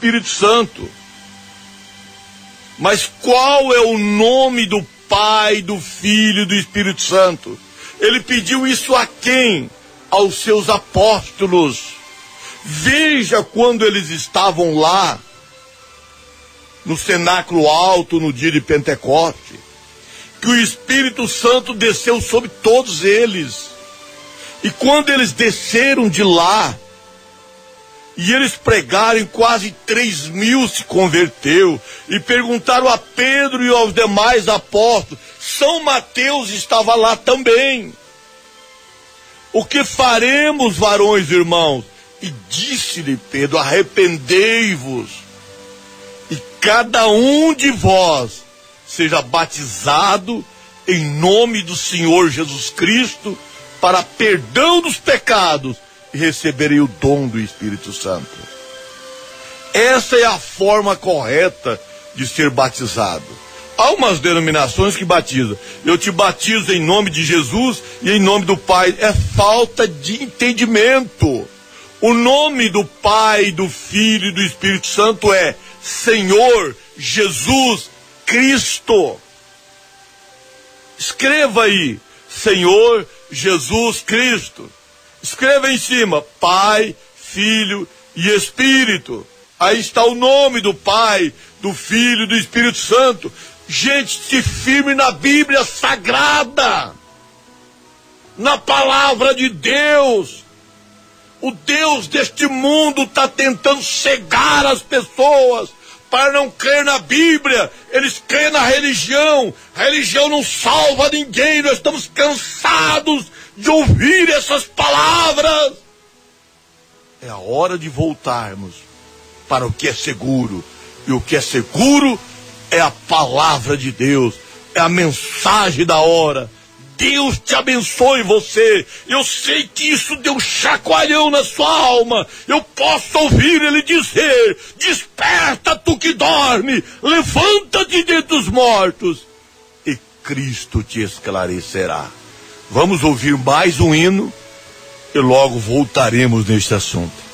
Espírito Santo. Mas qual é o nome do Pai, do Filho e do Espírito Santo? Ele pediu isso a quem? Aos seus apóstolos. Veja quando eles estavam lá, no cenáculo alto, no dia de Pentecoste, que o Espírito Santo desceu sobre todos eles. E quando eles desceram de lá, e eles pregaram, e quase 3.000 se converteu, e perguntaram a Pedro e aos demais apóstolos. São Mateus estava lá também. O que faremos, varões e irmãos? E disse-lhe Pedro: arrependei-vos, e cada um de vós seja batizado em nome do Senhor Jesus Cristo, para perdão dos pecados, e receberei o dom do Espírito Santo. Essa é a forma correta de ser batizado. Há umas denominações que batizam. Eu te batizo em nome de Jesus e em nome do Pai. É falta de entendimento. O nome do Pai, do Filho e do Espírito Santo é Senhor Jesus Cristo. Escreva aí, Senhor Jesus Cristo. Escreva em cima, Pai, Filho e Espírito. Aí está o nome do Pai, do Filho e do Espírito Santo. Gente, se firme na Bíblia Sagrada, na palavra de Deus. O Deus deste mundo está tentando cegar as pessoas para não crer na Bíblia. Eles creem na religião. A religião não salva ninguém. Nós estamos cansados de ouvir essas palavras. É a hora de voltarmos para o que é seguro. E o que é seguro é a palavra de Deus, é a mensagem da hora. Deus te abençoe você. Eu sei que isso deu chacoalhão na sua alma. Eu posso ouvir ele dizer: desperta tu que dorme, levanta-te dentre os mortos, e Cristo te esclarecerá. Vamos ouvir mais um hino e logo voltaremos neste assunto.